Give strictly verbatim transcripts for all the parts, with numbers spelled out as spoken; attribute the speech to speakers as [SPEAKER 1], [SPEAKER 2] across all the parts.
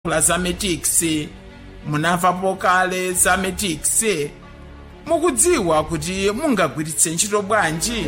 [SPEAKER 1] Plazametics. Munamvapo kale za Metix? Mukudziwa kuti mungagwiritse ntchito bwanji?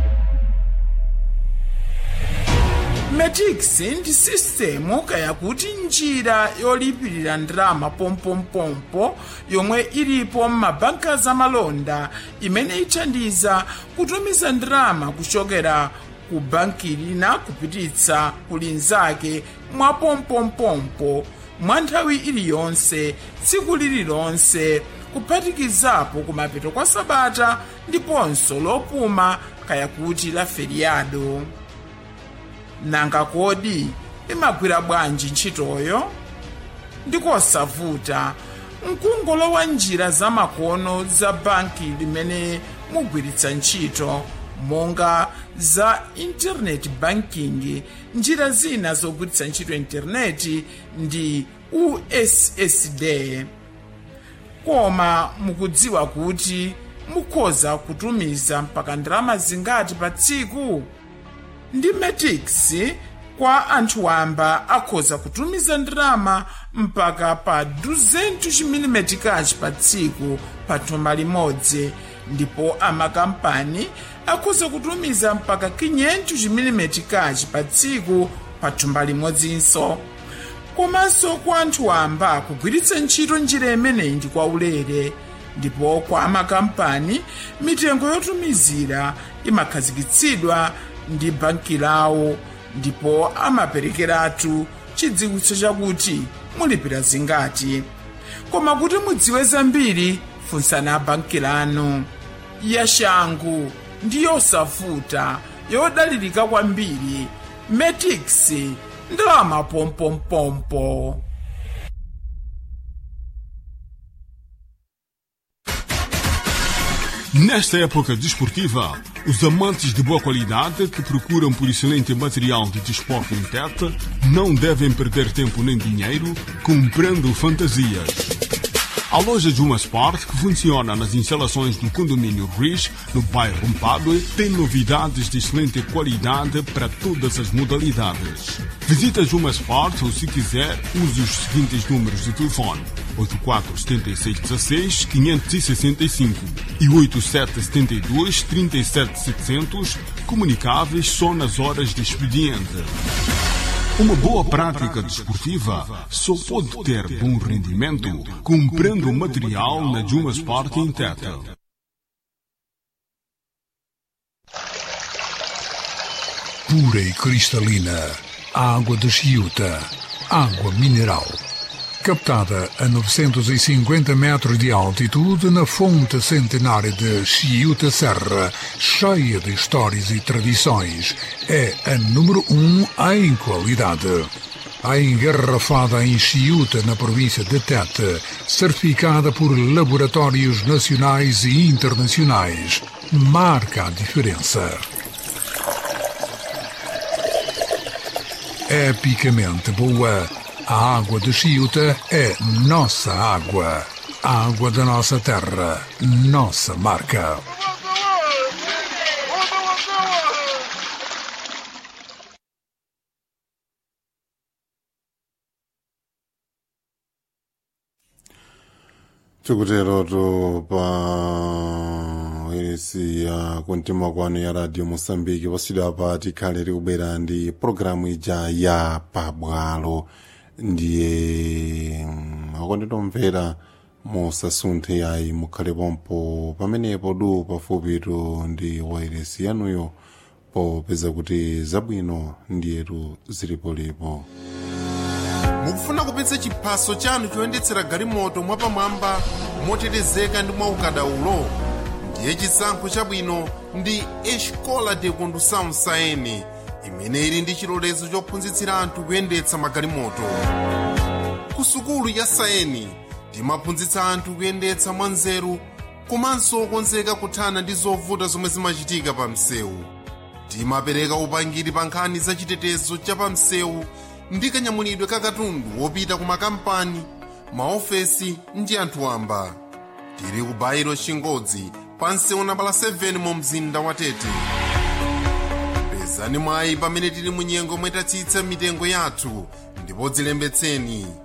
[SPEAKER 1] Metix ndi sistemu kaya kuti njira yolipirira ndalama pompompompo yomwe ilipo m'mabanka zamalonda imene ithandiza kutumiza ndalama kuchokera ku banki lina kupititsa ku linzake mwa pompompompo mwa nthawi iliyonse tsiku lililonse kuphatikizapo kumapeto kwa sabata ndiponso lopuma kaya kuti la feriado. Nanga kodi imagwira bwanji ntchitoyo? Ndikosavuta, mkungolowa njira zamakono za banki limene mugwiritsa ntchito monga za internet banking. Njira zina zogwiritsa ntchito intaneti ndi U S S D. Koma mukudziwa kuti mukhoza kutumiza mpaka ndalama zingati pa tsiku? Ndi Metix kwa anthu wamba akhoza kutumiza ndalama mpaka pa duzentos milimetikachi pa tsiku pa thumba limodzi, ndipo amakampani akhoza kutumiza mpaka quinhentos milimetikachi pa tsiku pa thumba limodzinso. Komanso kwa anthu wamba kugwiritsa ntchito njira imeneyi ndi kwaulere, ndipo kwa amakampani mitengo yotumizira imakhazikitsidwa ndi banki lawo, ndipo amaperekeratu chidziwitso chakuti mulipira zingati. Koma kuti mudziwe zambiri, funsani banki lanu. Yashangu ndi yosavuta, yodalirika kwambiri. Metix, ndalama pompompompo.
[SPEAKER 2] Nesta época desportiva, os amantes de boa qualidade que procuram por excelente material de desporto em Tete não devem perder tempo nem dinheiro comprando fantasias. A loja Juma Sport, que funciona nas instalações do condomínio Riz, no bairro Mpadue, tem novidades de excelente qualidade para todas as modalidades. Visita Juma Sport ou, se quiser, use os seguintes números de telefone: oito quatro sete seis um seis cinco seis cinco e oito sete sete dois três sete setecentos, comunicáveis só nas horas de expediente. Uma boa prática desportiva só pode ter bom rendimento comprando material na Juma Sport em Tete.
[SPEAKER 3] Pura e cristalina, a água de Chiuta, água mineral. Captada a novecentos e cinquenta metros de altitude na fonte centenária de Chiuta Serra, cheia de histórias e tradições, é a número um em qualidade. A engarrafada em Chiuta, na província de Tete, certificada por laboratórios nacionais e internacionais, marca a diferença. Epicamente boa. A água de Chiuta é nossa água. A água da nossa terra, nossa marca.
[SPEAKER 4] Chikuteroto pa irisi ya kuntima kwanu ya Radio Mosambiki wasidwa pa tikhale tikubwera ndi programu ija ya pabwalo. Ndiye akonditomvera musasunthe yayi mukhale pompo pamenepo du pafupitu ndi wairesi yanuyo popeza kuti zabwino ndiyetu zilipolipo.
[SPEAKER 5] Mukufuna kupitsa chiphaso chanu choyendetsera galimoto mwapamwamba motetezeka ndi mwaukadaulo? Ndiye chisankho chabwino ndi Escola de Condução Saene, imene ili ndi chilolezo chophunzitsira anthu kuyendetsa magalimoto. Ku sukulu ya Saeni timaphunzitsa anthu kuyendetsa mwanzeru komanso okonzeka kuthana ndi zovuta zomwe zimachitika pa msewu. Timapereka upangiri pa nkhani za chitetezo cha pa msewu ndi kanyamulidwe ka katundu wopita ku makampani, maofesi ndi anthu wamba. Tili ku Bairo Chingodzi pa msewu nambala sete mu mzinda wa Tete. Pezani mwayi pamene tili mu nyengo mwetatsitsa mitengo yathu ndipo dzilembetseni.